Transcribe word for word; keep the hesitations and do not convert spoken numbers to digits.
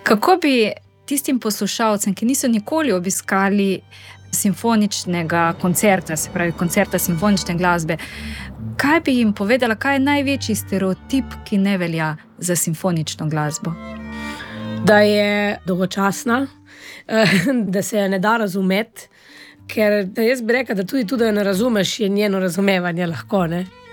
Kako bi tistim poslušalcem, ki niso nikoli obiskali simfoničnega koncerta, se pravi koncerta simfonične glasbe, kaj bi jim povedala, kaj je največji stereotip, ki ne velja za simfonično glasbo? Da je dolgočasna, da se je ne da razumeti, ker jaz bi rekla, da tudi, tudi da jo ne razumeš, je njeno razumevanje lahko, ne?